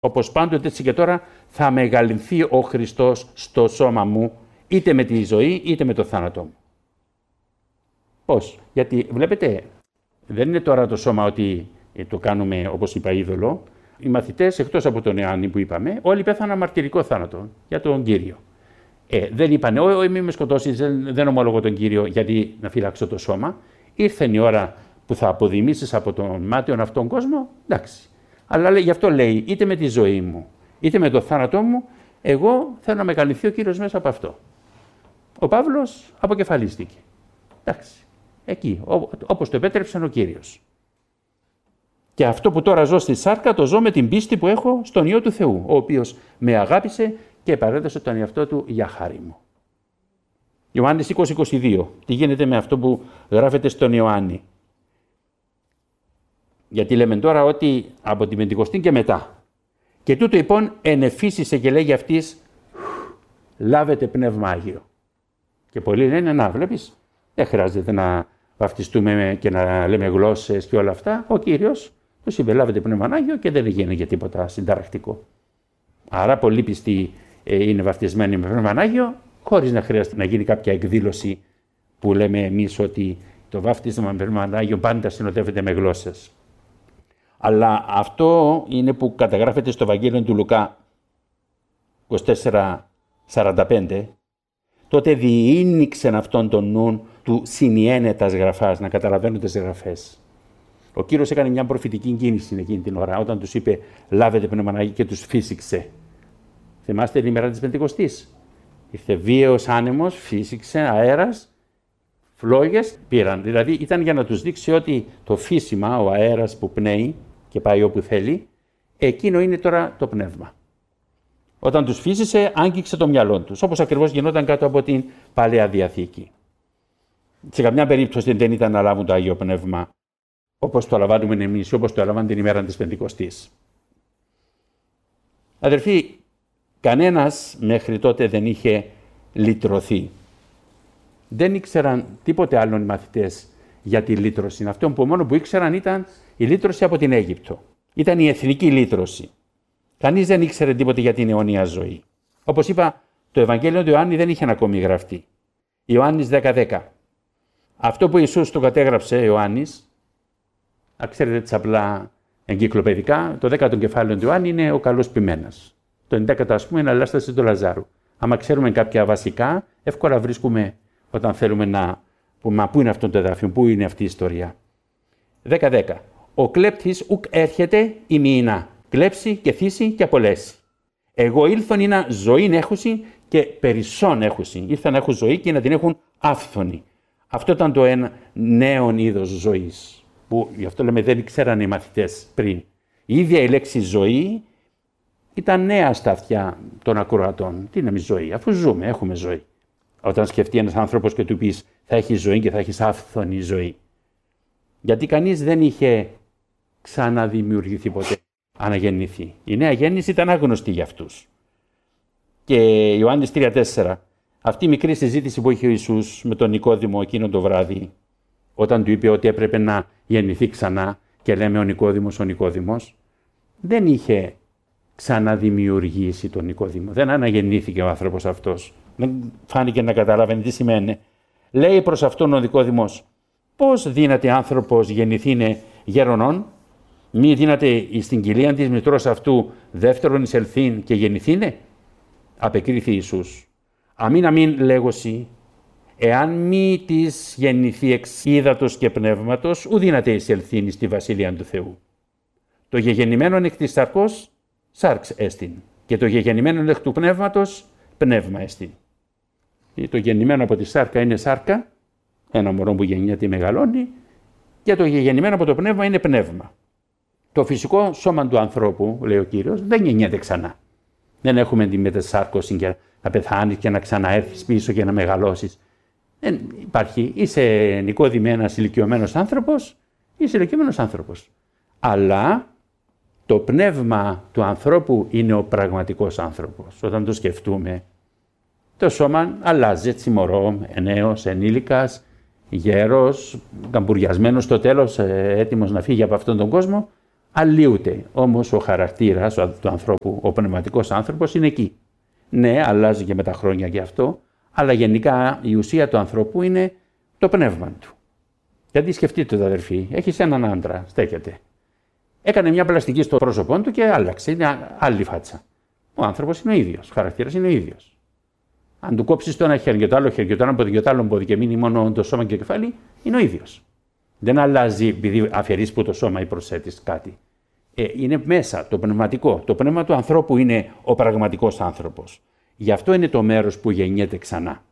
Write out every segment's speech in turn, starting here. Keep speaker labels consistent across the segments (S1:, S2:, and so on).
S1: Όπως πάντοτε έτσι και τώρα θα μεγαλυνθεί ο Χριστός στο σώμα μου, είτε με τη ζωή είτε με το θάνατό μου. Πώς? Γιατί βλέπετε, δεν είναι τώρα το σώμα ότι το κάνουμε όπως είπα είδωλο. Οι μαθητές, εκτός από τον Ιωάννη που είπαμε, όλοι πέθαναν μαρτυρικό θάνατο για τον Κύριο. Δεν είπανε, μη με σκοτώσεις, δεν ομολογώ τον Κύριο γιατί να φυλάξω το σώμα. Ήρθε η ώρα που θα αποδημήσεις από τον μάταιον αυτόν κόσμο, εντάξει. Αλλά γι' αυτό λέει, είτε με τη ζωή μου, είτε με το θάνατό μου, εγώ θέλω να μεγαλυνθεί ο Κύριος μέσα από αυτό. Ο Παύλος αποκεφαλίστηκε. Εντάξει, εκεί, όπως το επέτρεψε ο Κύριος. Και αυτό που τώρα ζω στη σάρκα, το ζω με την πίστη που έχω στον Υιό του Θεού, ο οποίος με αγάπησε και παρέδωσε τον εαυτό του για χάρη μου. Ιωάννης 20-22. Τι γίνεται με αυτό που γράφεται στον Ιωάννη? Γιατί λέμε τώρα ότι από την Πεντηκοστή και μετά. Και τούτο λοιπόν ενεφύσισε και λέγει αυτής, λάβετε Πνεύμα Άγιο. Και πολλοί λένε, να βλέπεις, δεν χρειάζεται να βαφτιστούμε και να λέμε γλώσσες και όλα αυτά. Ο Κύριος τους είπε, λάβετε Πνεύμα Άγιο και δεν γίνει για τίποτα συνταρακτικό. Άρα πολλοί πιστοί είναι βαφτισμένοι με Πνεύμα Άγιο, χωρίς να χρειάζεται να γίνει κάποια εκδήλωση που λέμε εμείς ότι το βάφτισμα με Πνεύμα Άγιο πάντα συνοδεύεται με γλώσσες. Αλλά αυτό είναι που καταγράφεται στο Ευαγγέλιο του Λουκά 24-45. Τότε διήνυξεν αυτόν τον νουν του συνιένετας γραφάς, να καταλαβαίνουν τις γραφές. Ο Κύριος έκανε μια προφητική κίνηση εκείνη την ώρα, όταν τους είπε λάβετε Πνεύμα Άγιο και τους φύσηξε. Θυμάστε την ημέρα της Πεντηκοστής? Ήρθε βίαιος άνεμος, φύσηξε, αέρας, φλόγες πήραν. Δηλαδή ήταν για να τους δείξει ότι το φύσιμα, ο αέρας που πνέει και πάει όπου θέλει, εκείνο είναι τώρα το πνεύμα. Όταν τους φύσησε, άγγιξε το μυαλό τους, όπως ακριβώς γινόταν κάτω από την Παλαιά Διαθήκη. Σε καμιά περίπτωση δεν ήταν να λάβουν το Άγιο Πνεύμα όπως το λαμβάνουμε εμείς, όπως το έλαβαν την ημέρα της Πεντηκοστής. Αδερφοί, κανένας μέχρι τότε δεν είχε λυτρωθεί. Δεν ήξεραν τίποτε άλλο οι μαθητές για τη λύτρωση. Αυτό που μόνο που ήξεραν ήταν η λύτρωση από την Αίγυπτο. Ήταν η εθνική λύτρωση. Κανείς δεν ήξερε τίποτε για την αιώνια ζωή. Όπως είπα, το Ευαγγέλιο του Ιωάννη δεν είχε ακόμη γραφτεί. Ιωάννης 10-10. Αυτό που Ιησούς το κατέγραψε, Ιωάννης, ξέρετε έτσι απλά εγκυκλοπαιδικά, το 10ο κεφάλαιο του Ιωάννη είναι ο καλός ποιμένας. Το 11ο, ας πούμε, είναι η Ανάσταση του Λαζάρου. Άμα ξέρουμε κάποια βασικά, εύκολα βρίσκουμε όταν θέλουμε να πούμε πού είναι αυτό το εδάφιο, πού είναι αυτή η ιστορία. 10-10. Ο κλέπτης ουκ έρχεται ημίνα, κλέψει και θύσει και απολέσει. Εγώ ήλθον είναι ζωήν έχουσι και περισσόν έχουσι. Ήρθαν να έχουν ζωή και να την έχουν άφθονη. Αυτό ήταν το ένα νέο είδος ζωής, που γι' αυτό λέμε δεν ξέρανε οι μαθητές πριν. Η ίδια η λέξη ζωή ήταν νέα στα αυτιά των ακροατών. Τι είναι ζωή, αφού ζούμε, έχουμε ζωή. Όταν σκεφτεί ένας άνθρωπος και του πεις θα έχει ζωή και θα έχεις άφθονη ζωή. Γιατί κανείς δεν είχε ξαναδημιουργηθεί ποτέ, αναγεννηθεί. Η νέα γέννηση ήταν άγνωστη για αυτούς. Και Ιωάννης 3-4, αυτή η μικρή συζήτηση που είχε ο Ιησούς με τον Νικόδημο εκείνο το βράδυ, όταν του είπε ότι έπρεπε να γεννηθεί ξανά και λέμε ο Νικόδημος, δεν είχε ξαναδημιουργήσει τον Νικόδημο. Δεν αναγεννήθηκε ο άνθρωπος αυτός. Δεν φάνηκε να καταλάβαινε τι σημαίνει. Λέει προς αυτόν ο Νικόδημος, πώς δύναται άνθρωπος γεννηθήνε γέρονον, μη δύναται στην κοιλία της μητρός αυτού δεύτερον εισελθήν και γεννηθήνε. Απεκρίθη Ιησούς. Αμήν λέγωση, εάν μη της γεννηθεί εξ ύδατος και πνεύματος, ου δύναται εισελθήν στη βασιλεία του Θεού. Το γεγεννημένον εκ της σαρκός, σάρξ έστιν, και το γεγεννημένον εκ του πνεύματος, πνεύμα έστιν. Το γεννημένο από τη σάρκα είναι σάρκα, ένα μωρό που γεννιέται μεγαλώνει, και το γεννημένο από το πνεύμα είναι πνεύμα. Το φυσικό σώμα του ανθρώπου, λέει ο Κύριος, δεν γεννιέται ξανά. Δεν έχουμε τη μετασάρκωση και να πεθάνεις και να ξαναέρθεις πίσω και να μεγαλώσεις. Δεν υπάρχει. Είσαι νοικόδημη ηλικιωμένος άνθρωπος, είσαι ηλικιωμένος άνθρωπος. Αλλά το πνεύμα του ανθρώπου είναι ο πραγματικός άνθρωπος. Όταν το σκεφτούμε, το σώμα αλλάζει έτσι μωρό, νέος, ενήλικας, γέρος, καμπουριασμένος στο τέλος, έτοιμος να φύγει από αυτόν τον κόσμο, αλλοιούται. Όμως ο χαρακτήρας του ανθρώπου, ο πνευματικός άνθρωπος είναι εκεί. Ναι, αλλάζει και με τα χρόνια και αυτό, αλλά γενικά η ουσία του ανθρώπου είναι το πνεύμα του. Γιατί σκεφτείτε το αδερφοί, έχεις έναν άντρα, στέκεται. Έκανε μια πλαστική στο πρόσωπό του και άλλαξε, είναι άλλη φάτσα. Ο άνθρωπος είναι ο ίδιος, ο χαρακτήρας είναι ο ίδιος. Αν του κόψεις το ένα χέρι και το άλλο χέρι και το ένα πόδι και το άλλο πόδι και μείνει μόνο το σώμα και το κεφάλι, είναι ο ίδιος. Δεν αλλάζει επειδή αφαιρείς που το σώμα ή προσθέτεις κάτι. Είναι μέσα το πνευματικό. Το πνεύμα του ανθρώπου είναι ο πραγματικός άνθρωπος. Γι' αυτό είναι το μέρος που γεννιέται ξανά.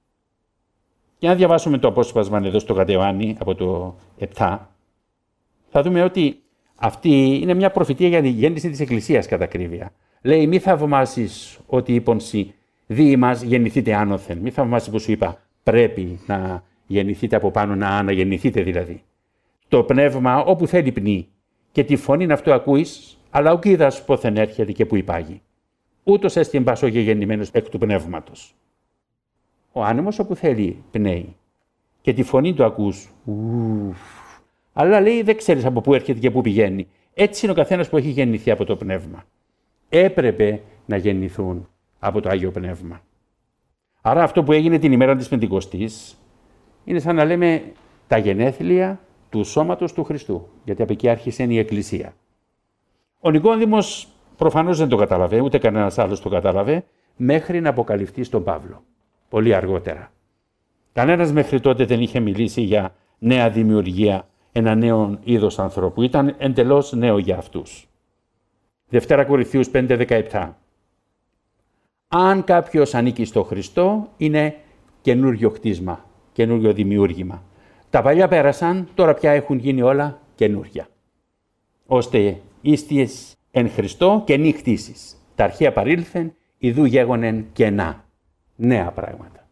S1: Για να διαβάσουμε το απόσπασμα εδώ στο Κατεβάνι από το 7, θα δούμε ότι αυτή είναι μια προφητεία για τη γέννηση της Εκκλησίας κατά ακρίβεια. Λέει, μη θαυμάσεις ότι είπον σοι, δι' ημάς γεννηθείτε άνωθεν. Μη θαυμάσεις που σου είπα, πρέπει να γεννηθείτε από πάνω, να αναγεννηθείτε δηλαδή. Το πνεύμα όπου θέλει πνί και τη φωνήν αυτού ακούεις, αλλά ουκ είδας πόθεν έρχεται και που υπάγει. Ούτως έστιν πας ο γεγεννημένος εκ του πνεύματος. Ο άνεμος όπου θέλει πνέει και τη φωνή του ακούς. Αλλά λέει δεν ξέρεις από πού έρχεται και πού πηγαίνει. Έτσι είναι ο καθένας που έχει γεννηθεί από το πνεύμα. Έπρεπε να γεννηθούν από το Άγιο Πνεύμα. Άρα αυτό που έγινε την ημέρα της Πεντηκοστής είναι σαν να λέμε τα γενέθλια του σώματος του Χριστού. Γιατί από εκεί άρχισε η Εκκλησία. Ο Νικόδημος προφανώς δεν το κατάλαβε, ούτε κανένας άλλος το κατάλαβε, μέχρι να αποκαλυφθεί στον Παύλο. Πολύ αργότερα. Κανένας μέχρι τότε δεν είχε μιλήσει για νέα δημιουργία, ένα νέο είδος ανθρώπου. Ήταν εντελώς νέο για αυτούς. Δευτέρα Κορινθίους 5:17. Αν κάποιος ανήκει στο Χριστό, είναι καινούριο χτίσμα, καινούριο δημιούργημα. Τα παλιά πέρασαν, τώρα πια έχουν γίνει όλα καινούρια. Ώστε ίστιες εν Χριστώ καινή χτίσεις. Τα αρχαία παρήλθεν, ιδού γέγονεν κενά. Νέα πράγματα.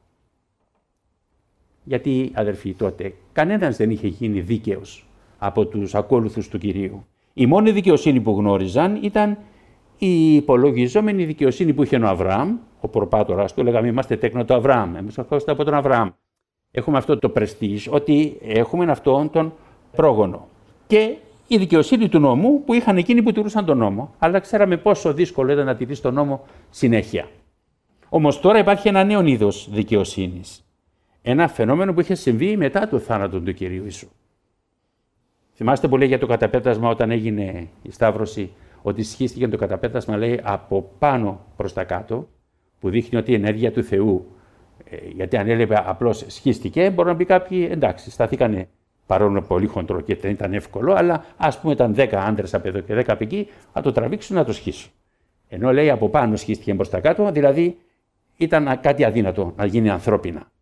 S1: Γιατί, αδερφοί, τότε κανένας δεν είχε γίνει δίκαιος από τους ακόλουθους του Κυρίου. Η μόνη δικαιοσύνη που γνώριζαν ήταν η υπολογιζόμενη δικαιοσύνη που είχε ο Αβραάμ, ο προπάτορας του, λέγαμε είμαστε τέκνο του Αβραάμ. Εμείς ερχόμαστε από τον Αβραάμ. Έχουμε αυτό το πρεστίζ, ότι έχουμε αυτόν τον πρόγονο. Και η δικαιοσύνη του νόμου που είχαν εκείνοι που τηρούσαν τον νόμο, αλλά ξέραμε πόσο δύσκολο ήταν να τηρείς τον νόμο συνέχεια. Όμως τώρα υπάρχει ένα νέο είδος δικαιοσύνης. Ένα φαινόμενο που είχε συμβεί μετά το θάνατο του Κυρίου Ιησού. Θυμάστε που λέει για το καταπέτασμα όταν έγινε η Σταύρωση, ότι σχίστηκε το καταπέτασμα, λέει, από πάνω προς τα κάτω, που δείχνει ότι η ενέργεια του Θεού, γιατί αν έλεγε απλώς σχίστηκε, μπορεί να πει κάποιοι, εντάξει, σταθήκανε παρόλο πολύ χοντρό και δεν ήταν εύκολο, αλλά ας πούμε ήταν 10 άντρες από εδώ και 10 από εκεί, να το τραβήξουν να το σχίσουν. Ενώ λέει από πάνω σχίστηκε προς τα κάτω, δηλαδή ήταν κάτι αδύνατο να γίνει ανθρώπινα.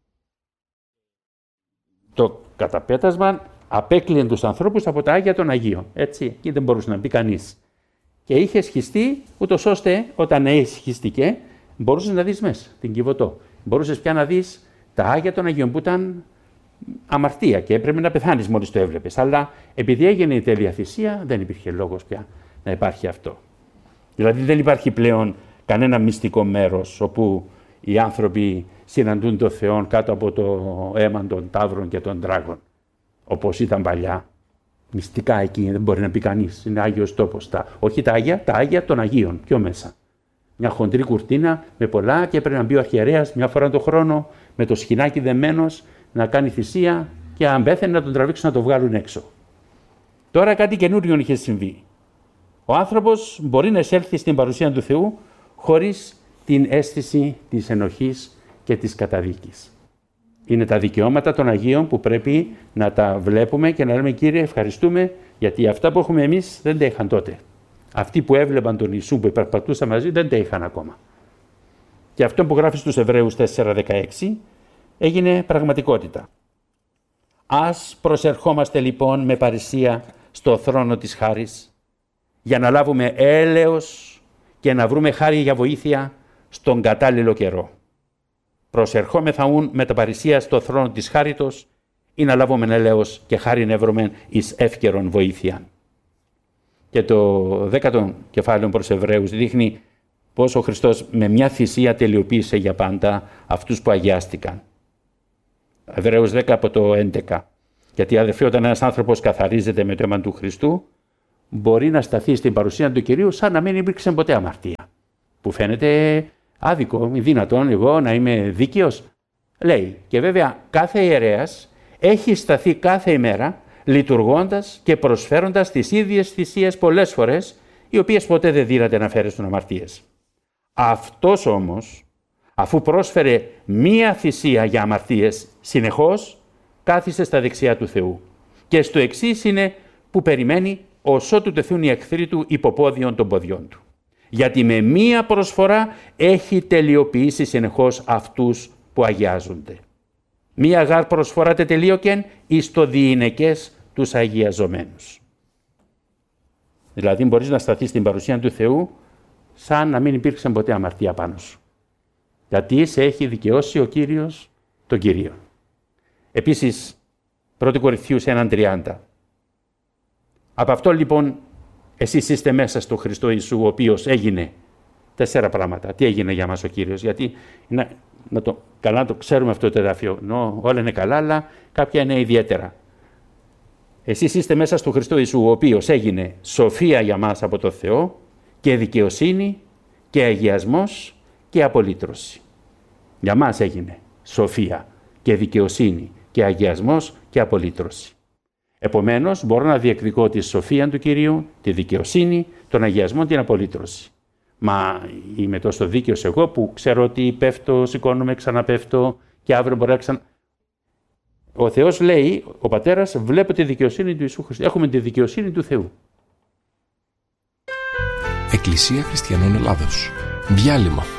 S1: Το καταπέτασμα απέκλειε τους ανθρώπους από τα Άγια των Αγίων. Έτσι, εκεί δεν μπορούσε να μπει κανείς. Και είχε σχιστεί, ούτως ώστε όταν σχιστήκε, μπορούσες να δεις μέσα την Κιβωτό. Μπορούσες πια να δεις τα Άγια των Αγίων που ήταν αμαρτία και έπρεπε να πεθάνεις μόλις το έβλεπες. Αλλά επειδή έγινε η τέλεια θυσία, δεν υπήρχε λόγος πια να υπάρχει αυτό. Δηλαδή δεν υπάρχει πλέον κανένα μυστικό μέρος όπου οι άνθρωποι συναντούν τον Θεό κάτω από το αίμα των ταύρων και των τράγων. Όπως ήταν παλιά. Μυστικά εκεί δεν μπορεί να πει κανείς. Είναι Άγιος τόπος. Όχι τα Άγια των Αγίων. Πιο μέσα. Μια χοντρή κουρτίνα με πολλά και πρέπει να μπει ο αρχιερέας μια φορά το χρόνο με το σχοινάκι δεμένος να κάνει θυσία και αν πέθαινε να τον τραβήξουν να το βγάλουν έξω. Τώρα κάτι καινούριο είχε συμβεί. Ο άνθρωπος μπορεί να εισέλθει στην παρουσία του Θεού χωρίς την αίσθηση της ενοχής και της καταδίκης. Είναι τα δικαιώματα των Αγίων που πρέπει να τα βλέπουμε και να λέμε Κύριε ευχαριστούμε γιατί αυτά που έχουμε εμείς δεν τα είχαν τότε. Αυτοί που έβλεπαν τον Ιησού που υπερπατούσαν μαζί δεν τα είχαν ακόμα. Και αυτό που γράφει στους Εβραίους 4:16 έγινε πραγματικότητα. Ας προσερχόμαστε λοιπόν με παρησία στο θρόνο της χάρης για να λάβουμε έλεος και να βρούμε χάρη για βοήθεια στον κατάλληλο καιρό. Προσερχόμεθα ούν με τα παρησία στο θρόνο της χάριτος ή να λάβουμε έλεος και χάρη να βρούμε εις εύκαιρον βοήθεια. Και το 10ο κεφάλαιο προς Εβραίους δείχνει πώς ο Χριστός με μια θυσία τελειοποίησε για πάντα αυτούς που αγιάστηκαν. Εβραίους 10 από το 11. Γιατί αδερφοί όταν ένας άνθρωπος καθαρίζεται με το αίμα του Χριστού, μπορεί να σταθεί στην παρουσία του Κυρίου σαν να μην υπήρξε ποτέ αμαρτία. Που φαίνεται άδικο, μη δυνατόν εγώ να είμαι δίκαιος. Λέει, και βέβαια κάθε ιερέας έχει σταθεί κάθε ημέρα λειτουργώντας και προσφέροντας τις ίδιες θυσίες πολλές φορές, οι οποίες ποτέ δεν δύναται να φέρουν αμαρτίες. Αυτός όμως, αφού πρόσφερε μία θυσία για αμαρτίες συνεχώς, κάθισε στα δεξιά του Θεού. Και στο εξής είναι που περιμένει ως ότου τεθούν οι εχθροί του υποπόδιον των ποδιών του. Γιατί με μία προσφορά έχει τελειοποιήσει συνεχώς αυτούς που αγιάζονται. Μία γάρ προσφορά τελείωκεν εις το διηνεκές τους αγιαζομένους. Δηλαδή μπορείς να σταθείς στην παρουσία του Θεού σαν να μην υπήρξε ποτέ αμαρτία πάνω σου. Γιατί σε έχει δικαιώσει ο Κύριος τον Κυρίο. Επίσης, 1 Κορινθίους 1:30. Από αυτό λοιπόν εσείς είστε μέσα στο Χριστό Ιησού, ο οποίος έγινε 4 πράγματα. Τι έγινε για μας ο Κύριος? Γιατί καλά να το ξέρουμε αυτό το εδάφιο. Όλα είναι καλά, αλλά κάποια είναι ιδιαίτερα. Εσείς είστε μέσα στο Χριστό Ιησού, ο οποίος έγινε σοφία για μας από το Θεό και δικαιοσύνη και αγιασμός και απολύτρωση. Για μας έγινε σοφία και δικαιοσύνη και αγιασμός και απολύτρωση. Επομένως, μπορώ να διεκδικώ τη σοφία του Κυρίου, τη δικαιοσύνη, τον αγιασμό, την απολύτρωση. Μα είμαι τόσο δίκαιος εγώ που ξέρω ότι πέφτω, σηκώνομαι, ξαναπέφτω και αύριο μπορεί να Ο Θεός λέει, ο Πατέρας, βλέπω τη δικαιοσύνη του Ιησού Χριστού. Έχουμε τη δικαιοσύνη του Θεού.
S2: Εκκλησία Χριστιανών Ελλάδος. Διάλειμμα.